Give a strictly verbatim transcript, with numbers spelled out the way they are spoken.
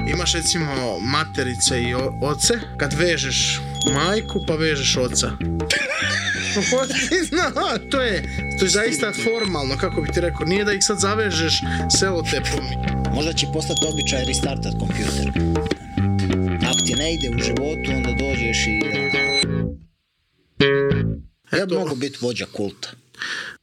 Imaš recimo materice i o- oce, kad vežeš majku pa vežeš oca. Zna, to je, to je zaista formalno, kako bi ti rekao, nije da ih sad zavežeš selotepom. Možda će postati običaj restartat kompjuter. Ako ti ne ide u životu, onda dođeš i... Ja bi mogu biti vođa kulta.